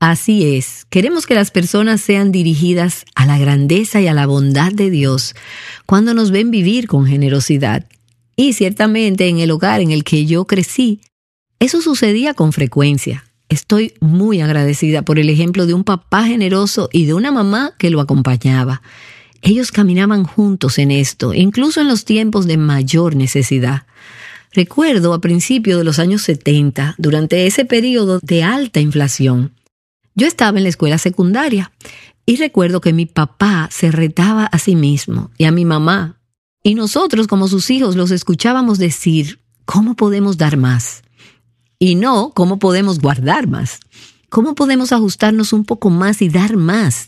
Así es, queremos que las personas sean dirigidas a la grandeza y a la bondad de Dios cuando nos ven vivir con generosidad. Y ciertamente en el hogar en el que yo crecí, eso sucedía con frecuencia. Estoy muy agradecida por el ejemplo de un papá generoso y de una mamá que lo acompañaba. Ellos caminaban juntos en esto, incluso en los tiempos de mayor necesidad. Recuerdo a principios de los años 70, durante ese periodo de alta inflación, yo estaba en la escuela secundaria y recuerdo que mi papá se retaba a sí mismo y a mi mamá. Y nosotros, como sus hijos, los escuchábamos decir, ¿cómo podemos dar más? Y no, ¿cómo podemos guardar más? ¿Cómo podemos ajustarnos un poco más y dar más?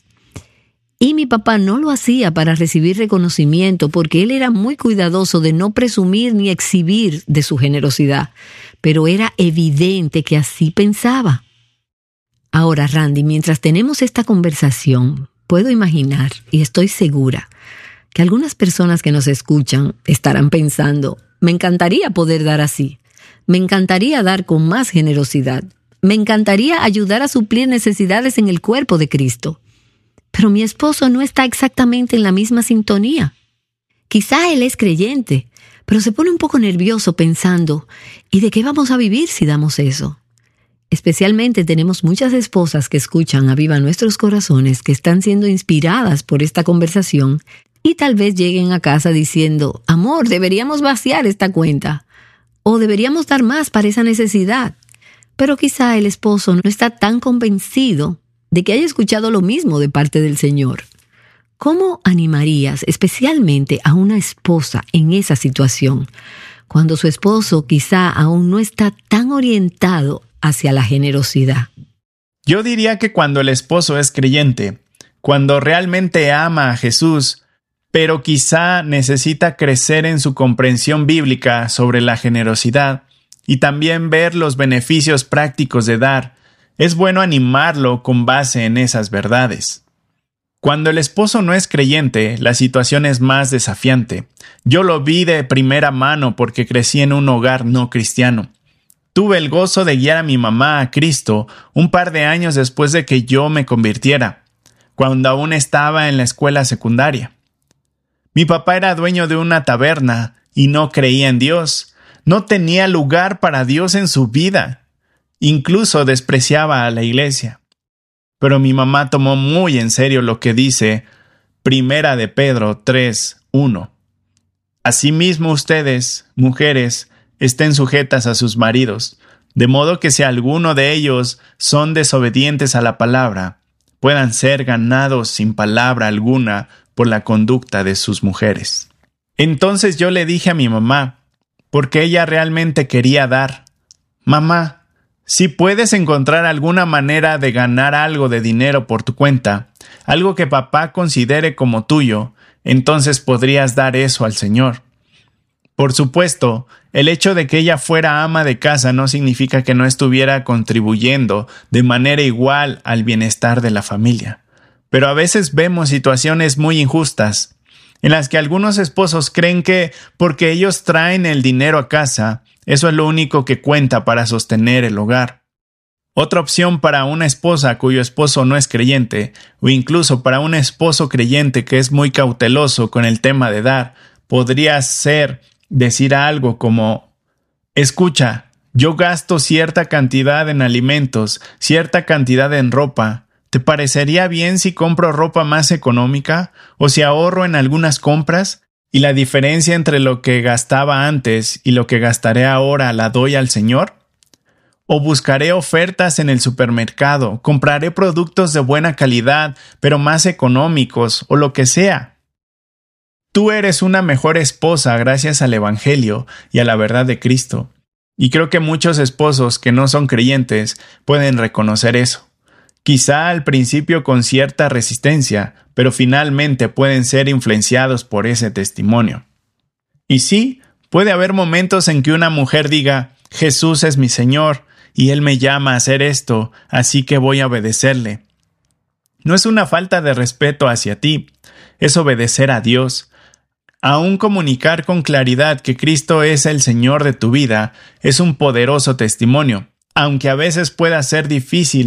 Y mi papá no lo hacía para recibir reconocimiento porque él era muy cuidadoso de no presumir ni exhibir de su generosidad, pero era evidente que así pensaba. Ahora, Randy, mientras tenemos esta conversación, puedo imaginar, y estoy segura, que algunas personas que nos escuchan estarán pensando, me encantaría poder dar así, me encantaría dar con más generosidad, me encantaría ayudar a suplir necesidades en el cuerpo de Cristo. Pero mi esposo no está exactamente en la misma sintonía. Quizá él es creyente, pero se pone un poco nervioso pensando, ¿y de qué vamos a vivir si damos eso? Especialmente tenemos muchas esposas que escuchan a viva nuestros corazones que están siendo inspiradas por esta conversación y tal vez lleguen a casa diciendo, amor, deberíamos vaciar esta cuenta o deberíamos dar más para esa necesidad. Pero quizá el esposo no está tan convencido de que haya escuchado lo mismo de parte del Señor. ¿Cómo animarías especialmente a una esposa en esa situación, cuando su esposo quizá aún no está tan orientado hacia la generosidad? Yo diría que cuando el esposo es creyente, cuando realmente ama a Jesús, pero quizá necesita crecer en su comprensión bíblica sobre la generosidad y también ver los beneficios prácticos de dar, es bueno animarlo con base en esas verdades. Cuando el esposo no es creyente, la situación es más desafiante. Yo lo vi de primera mano porque crecí en un hogar no cristiano. Tuve el gozo de guiar a mi mamá a Cristo un par de años después de que yo me convirtiera, cuando aún estaba en la escuela secundaria. Mi papá era dueño de una taberna y no creía en Dios. No tenía lugar para Dios en su vida. Incluso despreciaba a la iglesia. Pero mi mamá tomó muy en serio lo que dice Primera de Pedro 3:1. Asimismo ustedes, mujeres, estén sujetas a sus maridos, de modo que si alguno de ellos son desobedientes a la palabra, puedan ser ganados sin palabra alguna por la conducta de sus mujeres. Entonces yo le dije a mi mamá, porque ella realmente quería dar, mamá, si puedes encontrar alguna manera de ganar algo de dinero por tu cuenta, algo que papá considere como tuyo, entonces podrías dar eso al Señor. Por supuesto, el hecho de que ella fuera ama de casa no significa que no estuviera contribuyendo de manera igual al bienestar de la familia. Pero a veces vemos situaciones muy injustas, en las que algunos esposos creen que porque ellos traen el dinero a casa, eso es lo único que cuenta para sostener el hogar. Otra opción para una esposa cuyo esposo no es creyente, o incluso para un esposo creyente que es muy cauteloso con el tema de dar, podría ser decir algo como, escucha, yo gasto cierta cantidad en alimentos, cierta cantidad en ropa. ¿Te parecería bien si compro ropa más económica o si ahorro en algunas compras y la diferencia entre lo que gastaba antes y lo que gastaré ahora la doy al Señor? ¿O buscaré ofertas en el supermercado, compraré productos de buena calidad pero más económicos o lo que sea? Tú eres una mejor esposa gracias al Evangelio y a la verdad de Cristo. Y creo que muchos esposos que no son creyentes pueden reconocer eso. Quizá al principio con cierta resistencia, pero finalmente pueden ser influenciados por ese testimonio. Y sí, puede haber momentos en que una mujer diga, Jesús es mi Señor, y Él me llama a hacer esto, así que voy a obedecerle. No es una falta de respeto hacia ti, es obedecer a Dios. Aún comunicar con claridad que Cristo es el Señor de tu vida es un poderoso testimonio, aunque a veces pueda ser difícil